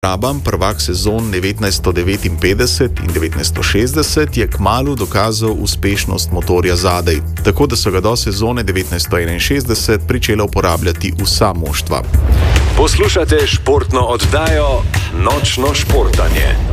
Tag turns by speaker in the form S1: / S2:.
S1: Raban, prvak sezon 1959 in 1960, je kmalu dokazal uspešnost motorja zadaj, tako da so ga do sezone 1961 pričela uporabljati vsa moštva.
S2: Poslušate športno oddajo Nočno športanje.